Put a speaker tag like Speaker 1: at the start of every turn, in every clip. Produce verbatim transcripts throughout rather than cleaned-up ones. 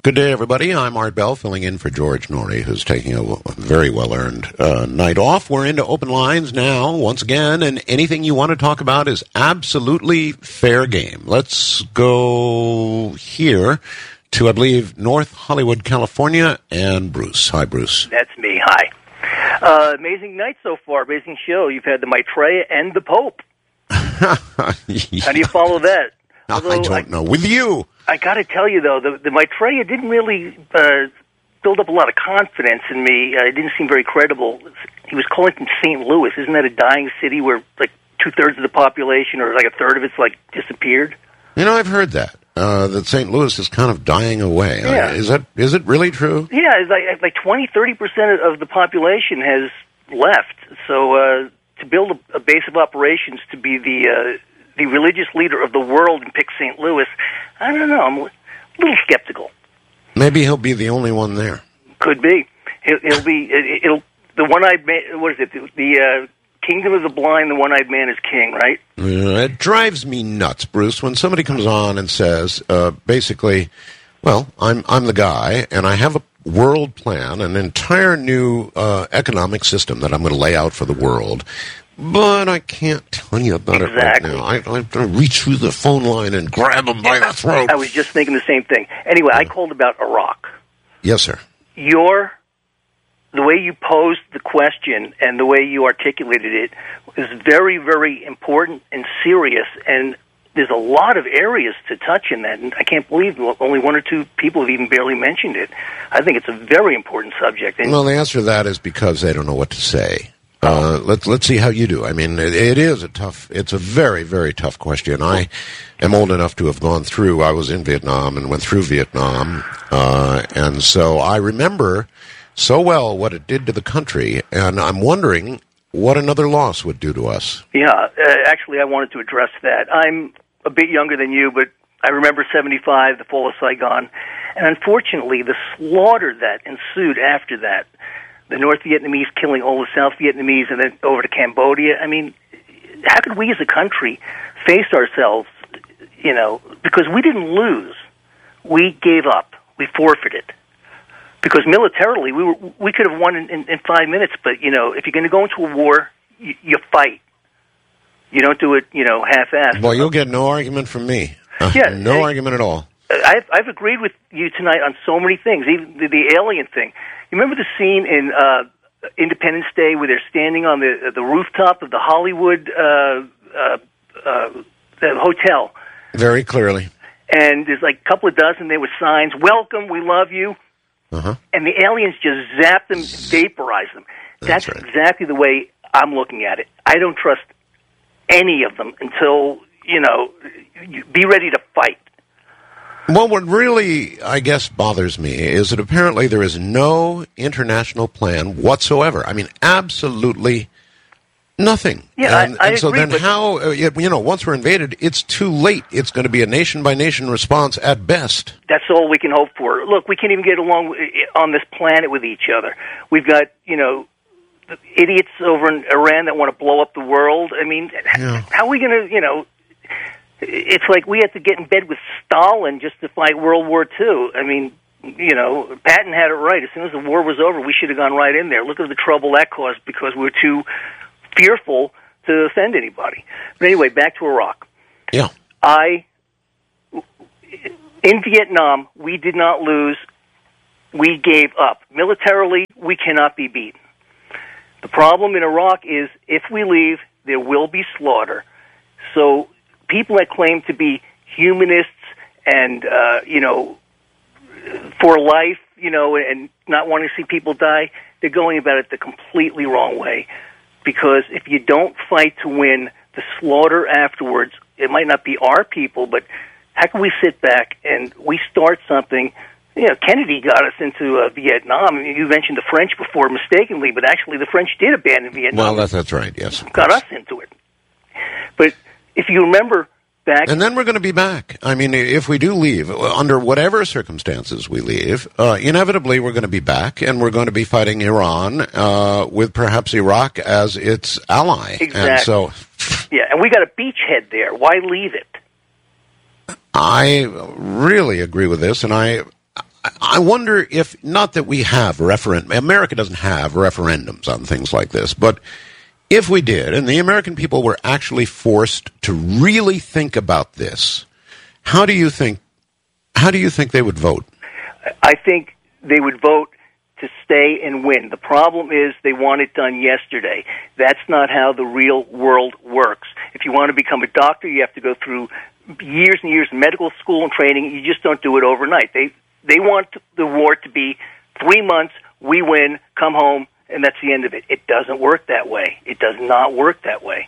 Speaker 1: Good day, everybody. I'm Art Bell, filling in for George Norrie, who's taking a very well-earned uh, night off. We're into open lines now, once again, and anything you want to talk about is absolutely fair game. Let's go here to, I believe, North Hollywood, California, and Bruce. Hi, Bruce.
Speaker 2: That's me. Hi. Uh, amazing night so far. Amazing show. You've had the Maitreya and the Pope.
Speaker 1: Yeah.
Speaker 2: How do you follow that?
Speaker 1: Although, I don't I, know. With you.
Speaker 2: I got to tell you, though, the, the Maitreya didn't really uh, build up a lot of confidence in me. Uh, it didn't seem very credible. He was calling from Saint Louis. Isn't that a dying city where, like, two-thirds of the population or, like, a third of it's, like, disappeared?
Speaker 1: You know, I've heard that, uh, that Saint Louis is kind of dying away.
Speaker 2: Yeah.
Speaker 1: Uh, is that is it really true?
Speaker 2: Yeah, it's like, like twenty, thirty percent of the population has left. So uh, to build a, a base of operations to be the... Uh, the religious leader of the world and pick Saint Louis, I don't know. I'm a little skeptical.
Speaker 1: Maybe he'll be the only one there.
Speaker 2: Could be. He'll, he'll be. It, it'll the one-eyed man. What is it? The, the uh, kingdom of the blind. The one-eyed man is king. Right?
Speaker 1: Uh, it drives me nuts, Bruce, when somebody comes on and says, uh, basically, well, I'm I'm the guy, and I have a world plan, an entire new uh, economic system that I'm going to lay out for the world. But I can't tell you about
Speaker 2: exactly.
Speaker 1: it right now. I, I'm going to reach through the phone line and grab him by the throat.
Speaker 2: I was just thinking the same thing. Anyway, yeah. I called about Iraq.
Speaker 1: Yes, sir.
Speaker 2: Your, the way you posed the question and the way you articulated it is very, very important and serious, and there's a lot of areas to touch in that, and I can't believe only one or two people have even barely mentioned it. I think it's a very important subject. And
Speaker 1: well, the answer to that is because they don't know what to say. Uh, let's let's see how you do. I mean, it, it is a tough. It's a very very tough question. I am old enough to have gone through. I was in Vietnam and went through Vietnam, uh, and so I remember so well what it did to the country. And I'm wondering what another loss would do to us.
Speaker 2: Yeah, uh, actually, I wanted to address that. I'm a bit younger than you, but I remember seventy-five, the fall of Saigon, and unfortunately, the slaughter that ensued after that. The North Vietnamese killing all the South Vietnamese and then over to Cambodia. I mean, how could we as a country face ourselves, you know, because we didn't lose. We gave up. We forfeited. Because militarily, we were, we could have won in, in, in five minutes, but, you know, if you're going to go into a war, you, you fight. You don't do it, you know, half-assed.
Speaker 1: Well, you'll get no argument from me. Uh,
Speaker 2: yeah,
Speaker 1: no
Speaker 2: I,
Speaker 1: argument at all.
Speaker 2: I've, I've agreed with you tonight on so many things, even the, the alien thing. You remember the scene in uh, Independence Day where they're standing on the the rooftop of the Hollywood uh, uh, uh, the hotel?
Speaker 1: Very clearly.
Speaker 2: And there's like a couple of dozen there with signs, "Welcome, we love you."
Speaker 1: Uh-huh.
Speaker 2: And the aliens just zap them, vaporize them. That's,
Speaker 1: That's right.
Speaker 2: exactly the way I'm looking at it. I don't trust any of them until, you know, you be ready to fight.
Speaker 1: Well, what really, I guess, bothers me is that apparently there is no international plan whatsoever. I mean, absolutely nothing.
Speaker 2: Yeah,
Speaker 1: and,
Speaker 2: I, I
Speaker 1: and so
Speaker 2: agree,
Speaker 1: then
Speaker 2: but
Speaker 1: how, uh, you know, once we're invaded, it's too late. It's going to be a nation-by-nation response at best.
Speaker 2: That's all we can hope for. Look, we can't even get along on this planet with each other. We've got, you know, idiots over in Iran that want to blow up the world. I mean,
Speaker 1: yeah.
Speaker 2: how are we going to, you know... It's like we had to get in bed with Stalin just to fight World War Two. I mean, you know, Patton had it right. As soon as the war was over, we should have gone right in there. Look at the trouble that caused because we were too fearful to offend anybody. But anyway, back to Iraq.
Speaker 1: Yeah.
Speaker 2: I, in Vietnam, we did not lose. We gave up. Militarily, we cannot be beaten. The problem in Iraq is if we leave, there will be slaughter. So people that claim to be humanists and, uh, you know, for life, you know, and not wanting to see people die, they're going about it the completely wrong way. Because if you don't fight to win, the slaughter afterwards, it might not be our people, but how can we sit back and we start something? You know, Kennedy got us into uh, Vietnam. I mean, you mentioned the French before mistakenly, but actually the French did abandon Vietnam.
Speaker 1: Well, that's, that's right, yes.
Speaker 2: Got us into it. But if you remember back...
Speaker 1: And then we're going to be back. I mean, if we do leave, under whatever circumstances we leave, uh, inevitably we're going to be back, and we're going to be fighting Iran uh, with perhaps Iraq as its ally.
Speaker 2: Exactly.
Speaker 1: And so...
Speaker 2: Yeah, and we got a beachhead there. Why leave it?
Speaker 1: I really agree with this, and I... I wonder if, not that we have referendum, America doesn't have referendums on things like this, but if we did, and the American people were actually forced to really think about this, how do you think, how do you think they would vote?
Speaker 2: I think they would vote to stay and win. The problem is they want it done yesterday. That's not how the real world works. If you want to become a doctor, you have to go through years and years of medical school and training. You just don't do it overnight. They they want the war to be three months, we win, come home, and that's the end of it. It doesn't work that way. It does not work that way.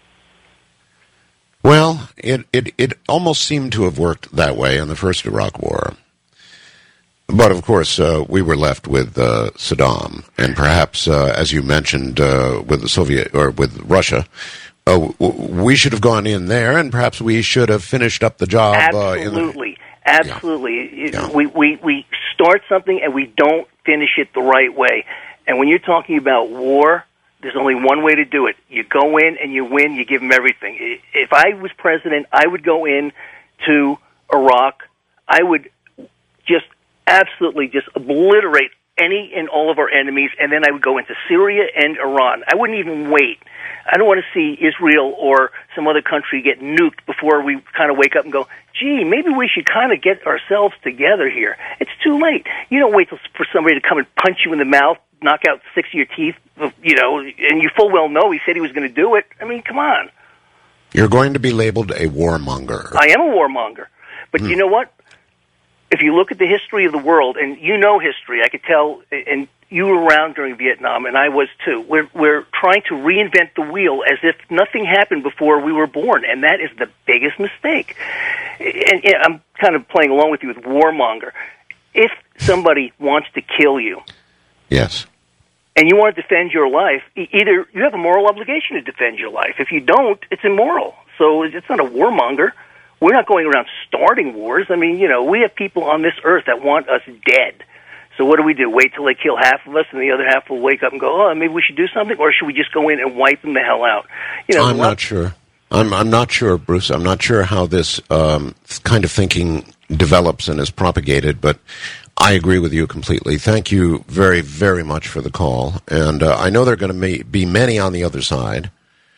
Speaker 1: Well, it, it, it almost seemed to have worked that way in the first Iraq War. But, of course, uh, we were left with uh, Saddam, and perhaps, uh, as you mentioned, uh, with the Soviet, or with Russia, uh, we should have gone in there, and perhaps we should have finished up the job.
Speaker 2: Absolutely.
Speaker 1: Uh, in the...
Speaker 2: Absolutely.
Speaker 1: Yeah. Yeah.
Speaker 2: We, we, we start something, and we don't finish it the right way. And when you're talking about war, there's only one way to do it. You go in and you win, you give them everything. If I was president, I would go in to Iraq. I would just absolutely just obliterate any and all of our enemies, and then I would go into Syria and Iran. I wouldn't even wait. I don't want to see Israel or some other country get nuked before we kind of wake up and go, gee, maybe we should kind of get ourselves together here. It's too late. You don't wait for somebody to come and punch you in the mouth, knock out six of your teeth, you know, and you full well know he said he was going to do it. I mean, come on.
Speaker 1: You're going to be labeled a warmonger.
Speaker 2: I am a warmonger. But mm. you know what? If you look at the history of the world, and you know history, I could tell, and you were around during Vietnam, and I was too. We're, we're trying to reinvent the wheel as if nothing happened before we were born, and that is the biggest mistake. And, and I'm kind of playing along with you with warmonger. If somebody wants to kill you,
Speaker 1: yes,
Speaker 2: and you want to defend your life, either you have a moral obligation to defend your life. If you don't, it's immoral. So it's not a warmonger. We're not going around starting wars. I mean, you know, we have people on this earth that want us dead. So what do we do? Wait till they kill half of us, and the other half will wake up and go, oh, maybe we should do something? Or should we just go in and wipe them the hell out? You know,
Speaker 1: I'm not sure. I'm, I'm not sure, Bruce. I'm not sure how this um, kind of thinking develops and is propagated, but I agree with you completely. Thank you very, very much for the call. And uh, I know there are going to be many on the other side.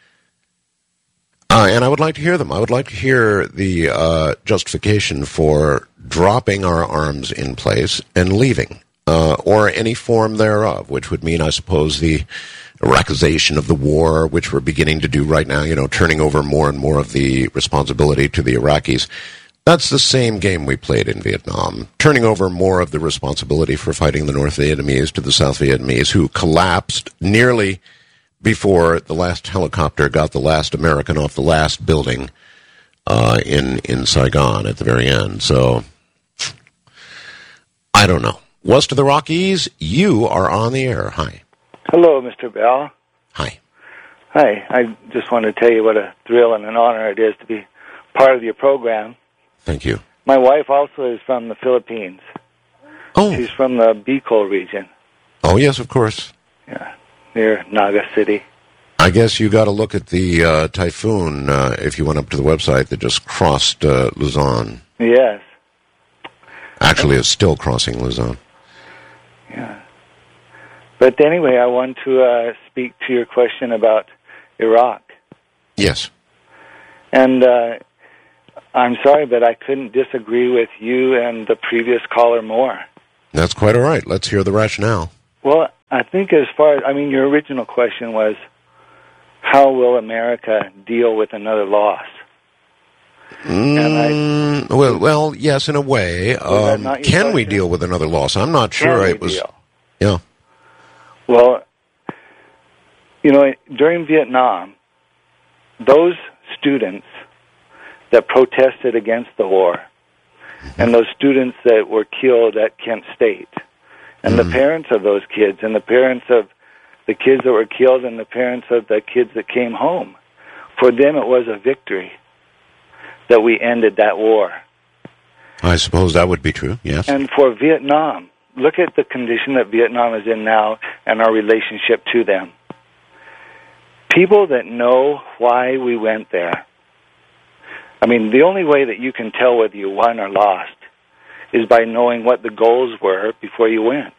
Speaker 1: Uh, and I would like to hear them. I would like to hear the uh, justification for dropping our arms in place and leaving, uh, or any form thereof, which would mean, I suppose, the Iraqization of the war, which we're beginning to do right now, you know, turning over more and more of the responsibility to the Iraqis. That's the same game we played in Vietnam, turning over more of the responsibility for fighting the North Vietnamese to the South Vietnamese, who collapsed nearly before the last helicopter got the last American off the last building uh, in in Saigon at the very end. So, I don't know. West of the Rockies, you are on the air. Hi.
Speaker 3: Hello, Mister Bell.
Speaker 1: Hi.
Speaker 3: Hi. I just want to tell you what a thrill and an honor it is to be part of your program.
Speaker 1: Thank you.
Speaker 3: My wife also is from the Philippines.
Speaker 1: Oh.
Speaker 3: She's from the Bicol region.
Speaker 1: Oh, yes, of course.
Speaker 3: Yeah. Near Naga City.
Speaker 1: I guess you got to look at the uh, typhoon uh, if you went up to the website that just crossed uh, Luzon.
Speaker 3: Yes.
Speaker 1: Actually, it's still crossing Luzon.
Speaker 3: Yeah. But anyway, I want to uh, speak to your question about Iraq.
Speaker 1: Yes.
Speaker 3: And uh, I'm sorry, but I couldn't disagree with you and the previous caller more.
Speaker 1: That's quite all right. Let's hear the rationale.
Speaker 3: Well, I think as far as, I mean, your original question was, how will America deal with another loss?
Speaker 1: Mm, I, well, well, yes, in a way. Um, can question? we deal with another loss? I'm not sure.
Speaker 3: Can
Speaker 1: it was.
Speaker 3: Deal?
Speaker 1: Yeah.
Speaker 3: Well, you know, during Vietnam, those students that protested against the war, mm-hmm. and those students that were killed at Kent State, and mm-hmm. the parents of those kids, and the parents of the kids that were killed, and the parents of the kids that came home, for them it was a victory that we ended that war.
Speaker 1: I suppose that would be true, yes.
Speaker 3: And for Vietnam, look at the condition that Vietnam is in now and our relationship to them. People that know why we went there, I mean, the only way that you can tell whether you won or lost is by knowing what the goals were before you went.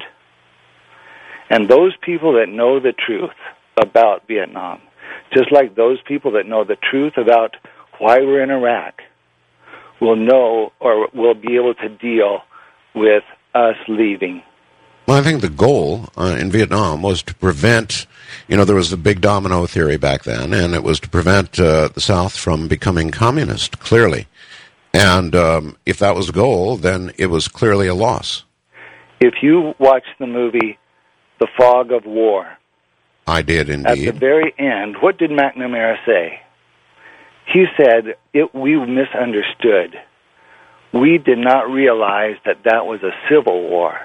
Speaker 3: And those people that know the truth about Vietnam, just like those people that know the truth about why we're in Iraq, will know or will be able to deal with us leaving.
Speaker 1: Well, I think the goal uh, in Vietnam was to prevent, you know, there was the big domino theory back then, and it was to prevent uh, the South from becoming communist, clearly. And um, if that was the goal, then it was clearly a loss.
Speaker 3: If you watch the movie The Fog of War,
Speaker 1: I did indeed.
Speaker 3: At the very end, what did McNamara say? He said, it, we misunderstood. We did not realize that that was a civil war.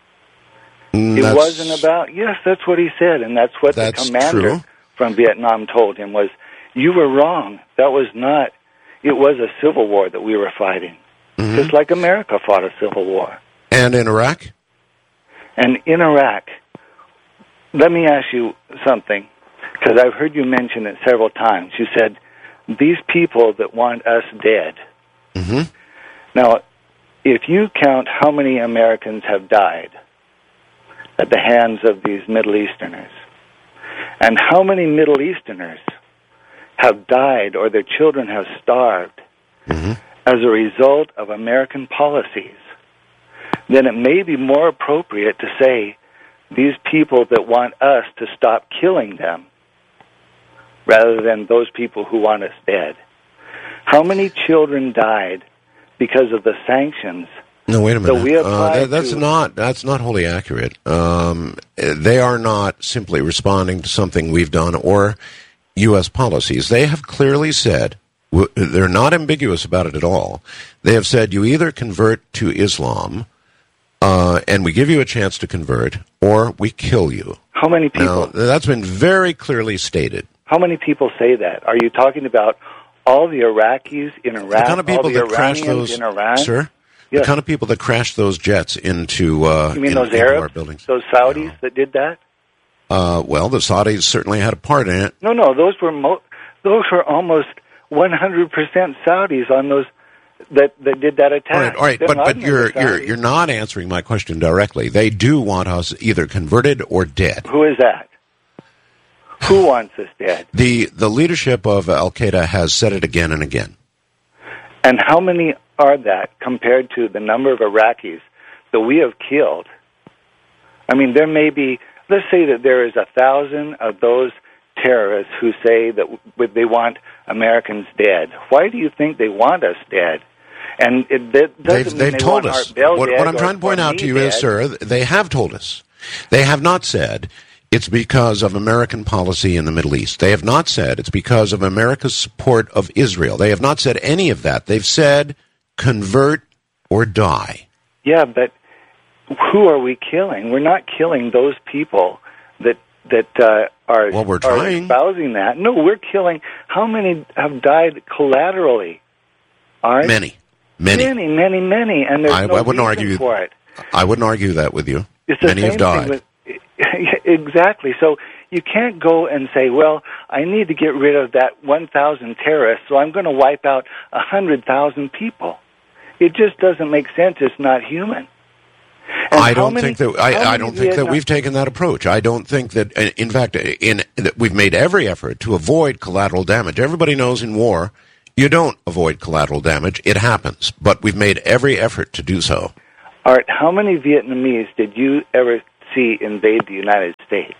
Speaker 1: Mm,
Speaker 3: it wasn't about, yes, that's what he said, and that's what
Speaker 1: that's
Speaker 3: the commander
Speaker 1: true.
Speaker 3: from Vietnam told him was, you were wrong. That was not, it was a civil war that we were fighting. Mm-hmm. Just like America fought a civil war.
Speaker 1: And in Iraq?
Speaker 3: And in Iraq, let me ask you something, because I've heard you mention it several times. You said, these people that want us dead.
Speaker 1: Mm-hmm.
Speaker 3: Now, if you count how many Americans have died at the hands of these Middle Easterners, and how many Middle Easterners have died or their children have starved
Speaker 1: mm-hmm.
Speaker 3: as a result of American policies, then it may be more appropriate to say these people that want us to stop killing them rather than those people who want us dead. How many children died because of the sanctions?
Speaker 1: No, wait a minute.
Speaker 3: So we
Speaker 1: uh, that, that's
Speaker 3: to...
Speaker 1: not that's not wholly accurate. Um, they are not simply responding to something we've done or U S policies. They have clearly said, they're not ambiguous about it at all. They have said you either convert to Islam, uh, and we give you a chance to convert, or we kill you.
Speaker 3: How many people?
Speaker 1: Now, that's been very clearly stated.
Speaker 3: How many people say that? Are you talking about all the Iraqis in Iraq,
Speaker 1: the kind of people
Speaker 3: all the
Speaker 1: that crash
Speaker 3: Iranians
Speaker 1: those,
Speaker 3: in Iran?
Speaker 1: Sir?
Speaker 3: Yes.
Speaker 1: The kind of people that crashed those jets into, uh,
Speaker 3: you mean
Speaker 1: in,
Speaker 3: those
Speaker 1: into
Speaker 3: Arabs,
Speaker 1: our buildings.
Speaker 3: those Saudis
Speaker 1: no.
Speaker 3: that did that?
Speaker 1: Uh, well, the Saudis certainly had a part in it.
Speaker 3: No, no, those were mo- those were almost one hundred percent Saudis on those that, that did that attack.
Speaker 1: All right, all right,
Speaker 3: Bin
Speaker 1: but but
Speaker 3: Laden
Speaker 1: you're
Speaker 3: was
Speaker 1: you're
Speaker 3: Saudi.
Speaker 1: you're not answering my question directly. They do want us either converted or dead.
Speaker 3: Who is that? Who wants us dead?
Speaker 1: The the leadership of Al Qaeda has said it again and again.
Speaker 3: And how many are that compared to the number of Iraqis that we have killed? I mean, there may be, let's say that there is a thousand of those terrorists who say that they want Americans dead. Why do you think they want us dead? And it that doesn't
Speaker 1: They've,
Speaker 3: mean
Speaker 1: they've
Speaker 3: they
Speaker 1: told
Speaker 3: want
Speaker 1: us.
Speaker 3: Art Bell
Speaker 1: What,
Speaker 3: dead
Speaker 1: what I'm
Speaker 3: or-
Speaker 1: trying to point
Speaker 3: or
Speaker 1: out
Speaker 3: me
Speaker 1: to you
Speaker 3: dead.
Speaker 1: is, sir, they have told us. They have not said it's because of American policy in the Middle East. They have not said it's because of America's support of Israel. They have not said any of that. They've said convert or die.
Speaker 3: Yeah, but who are we killing? We're not killing those people that that uh, are,
Speaker 1: Well, we're
Speaker 3: are
Speaker 1: trying.
Speaker 3: espousing that. No, we're killing. How many have died collaterally? Art?
Speaker 1: Many. Many.
Speaker 3: Many, many, many, and there's
Speaker 1: I,
Speaker 3: no
Speaker 1: I wouldn't
Speaker 3: reason
Speaker 1: argue
Speaker 3: for it.
Speaker 1: I wouldn't argue that with you.
Speaker 3: It's the
Speaker 1: Many
Speaker 3: same
Speaker 1: have died.
Speaker 3: Thing with, exactly. So you can't go and say, well, I need to get rid of that one thousand terrorists, so I'm going to wipe out one hundred thousand people. It just doesn't make sense. It's not human. And
Speaker 1: I
Speaker 3: how
Speaker 1: don't
Speaker 3: many-
Speaker 1: think that
Speaker 3: how
Speaker 1: I, I
Speaker 3: many
Speaker 1: don't think that
Speaker 3: Vietnam-
Speaker 1: we've taken that approach. I don't think that, in fact, in that we've made every effort to avoid collateral damage. Everybody knows in war you don't avoid collateral damage; it happens. But we've made every effort to do so.
Speaker 3: Art, how many Vietnamese did you ever see invade the United States?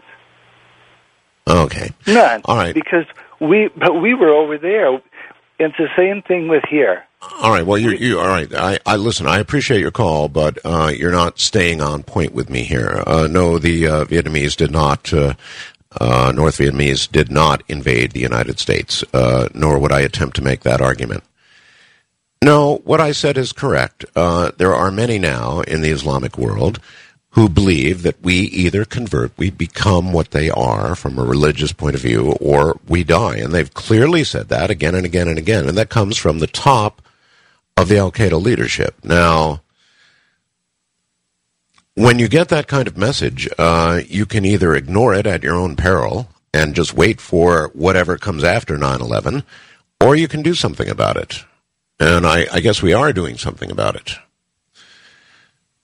Speaker 1: Okay,
Speaker 3: None.
Speaker 1: All right.
Speaker 3: Because we, but we were over there. It's the same thing with here.
Speaker 1: All right. Well, you you all right. I, I listen. I appreciate your call, but uh, you're not staying on point with me here. Uh, no, the uh, Vietnamese did not. Uh, uh, North Vietnamese did not invade the United States. Uh, nor would I attempt to make that argument. No, what I said is correct. Uh, there are many now in the Islamic world who believe that we either convert, we become what they are from a religious point of view, or we die. And they've clearly said that again and again and again. And that comes from the top of the Al-Qaeda leadership. Now, when you get that kind of message, uh, you can either ignore it at your own peril and just wait for whatever comes after nine eleven, or you can do something about it. And I, I guess we are doing something about it.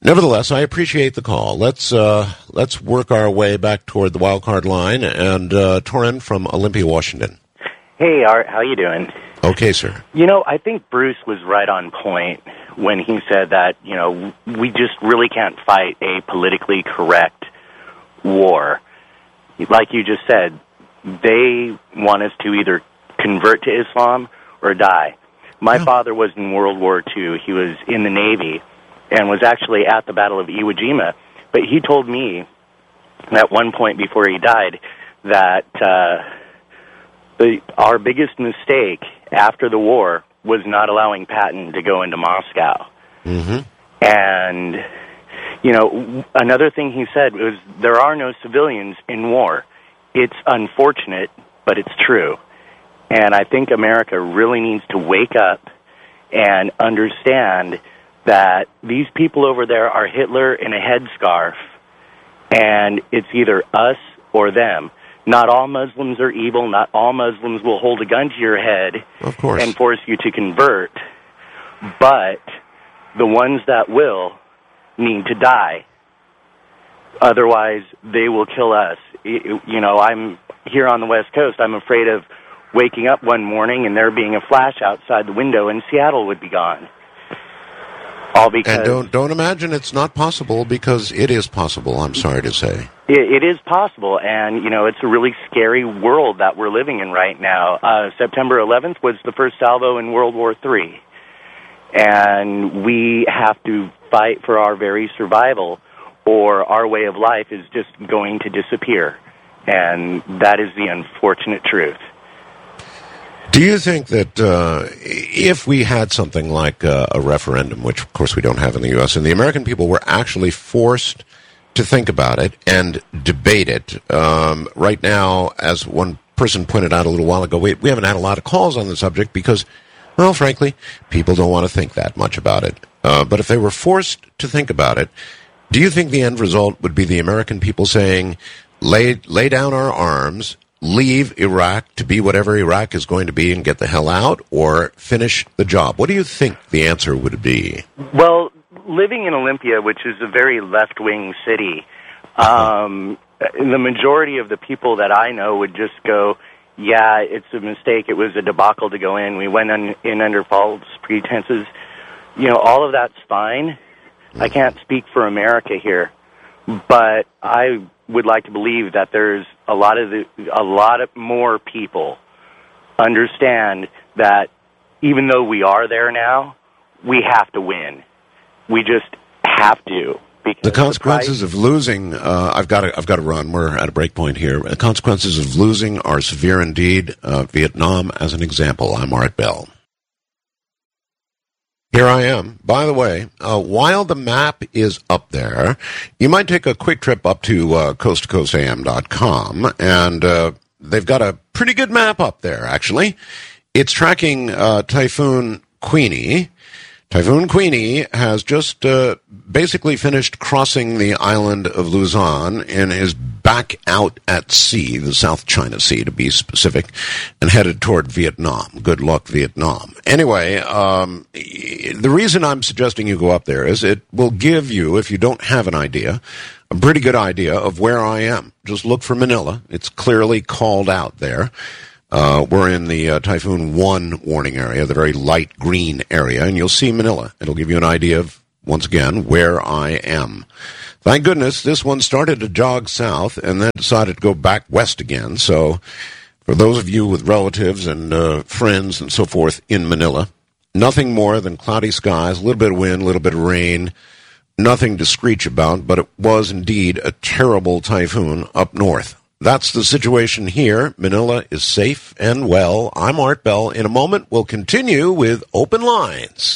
Speaker 1: Nevertheless, I appreciate the call. Let's uh, let's work our way back toward the wild card line. And uh, Torin from Olympia, Washington.
Speaker 4: Hey, Art, how you doing?
Speaker 1: Okay, sir.
Speaker 4: You know, I think Bruce was right on point when he said that, you know, we just really can't fight a politically correct war. Like you just said, they want us to either convert to Islam or die. My yeah. father was in World War Two. He was in the Navy and was actually at the Battle of Iwo Jima. But he told me at one point before he died that uh, the, our biggest mistake after the war was not allowing Patton to go into Moscow.
Speaker 1: Mm-hmm.
Speaker 4: And, you know, another thing he said was there are no civilians in war. It's unfortunate, but it's true. And I think America really needs to wake up and understand that these people over there are Hitler in a headscarf, and it's either us or them. Not all Muslims are evil. Not all Muslims will hold a gun to your head
Speaker 1: of course.
Speaker 4: and force you to convert. But the ones that will need to die. Otherwise, they will kill us. You know, I'm here on the West Coast. I'm afraid of waking up one morning and there being a flash outside the window and Seattle would be gone. All because
Speaker 1: and don't don't imagine it's not possible, because it is possible, I'm sorry to say.
Speaker 4: It, it is possible, and, you know, it's a really scary world that we're living in right now. Uh, September eleventh was the first salvo in World War Three, and we have to fight for our very survival, or our way of life is just going to disappear, and that is the unfortunate truth.
Speaker 1: Do you think that uh, if we had something like uh, a referendum, which of course we don't have in the U S, and the American people were actually forced to think about it and debate it, um, right now, as one person pointed out a little while ago, we, we haven't had a lot of calls on the subject because, well, frankly, people don't want to think that much about it. Uh, but if they were forced to think about it, do you think the end result would be the American people saying, lay, lay down our arms, leave Iraq to be whatever Iraq is going to be and get the hell out, or finish the job? What do you think the answer would be?
Speaker 4: Well, living in Olympia, which is a very left-wing city, um, the majority of the people that I know would just go, yeah, it's a mistake. It was a debacle to go in. We went un- in under false pretenses. You know, all of that's fine. I can't speak for America here, but I would like to believe that there's a lot of the, a lot of more people understand that even though we are there now, we have to win. We just have to.
Speaker 1: The consequences the of losing, uh, I've got to, I've got to run. We're at a break point here. The consequences of losing are severe indeed. Uh, Vietnam, as an example. I'm Art Bell. Here I am. By the way, uh, while the map is up there, you might take a quick trip up to uh, coast to coast a m dot com, and uh, they've got a pretty good map up there, actually. It's tracking uh, Typhoon Queenie. Typhoon Queenie has just uh, basically finished crossing the island of Luzon and is back out at sea, the South China Sea to be specific, and headed toward Vietnam. Good luck, Vietnam. Anyway, um, the reason I'm suggesting you go up there is it will give you, if you don't have an idea, a pretty good idea of where I am. Just look for Manila. It's clearly called out there. Uh, we're in the uh, Typhoon one warning area, the very light green area, and you'll see Manila. It'll give you an idea of, once again, where I am. Thank goodness this one started to jog south and then decided to go back west again. So for those of you with relatives and uh, friends and so forth in Manila, nothing more than cloudy skies, a little bit of wind, a little bit of rain, nothing to screech about, but it was indeed a terrible typhoon up north. That's the situation here. Manila is safe and well. I'm Art Bell. In a moment, we'll continue with Open Lines.